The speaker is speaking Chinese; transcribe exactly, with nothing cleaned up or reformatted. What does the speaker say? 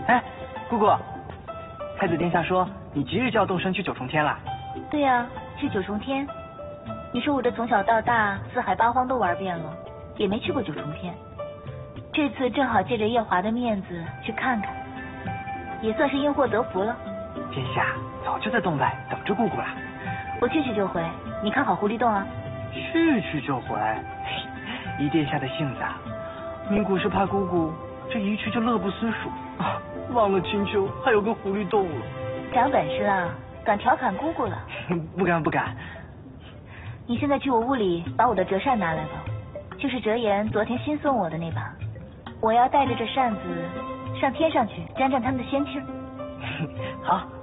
哎，姑姑，太子殿下说你即日就要动身去九重天了。 对呀，去九重天。你说我这从小到大四海八荒都玩遍了，也没去过九重天。这次正好借着夜华的面子去看看，也算是因祸得福了。 殿下早就在洞外等着姑姑了。 我去去就回，你看好狐狸洞啊。 去去就回，依殿下的性子啊，明古是怕姑姑这一去就乐不思蜀啊，忘了青丘还有个狐狸洞了。 长本事了，敢调侃姑姑了？ 不敢不敢。 你现在去我屋里把我的折扇拿来吧，就是折颜昨天新送我的那把，我要带着这扇子上天上去沾沾他们的仙气儿。 好。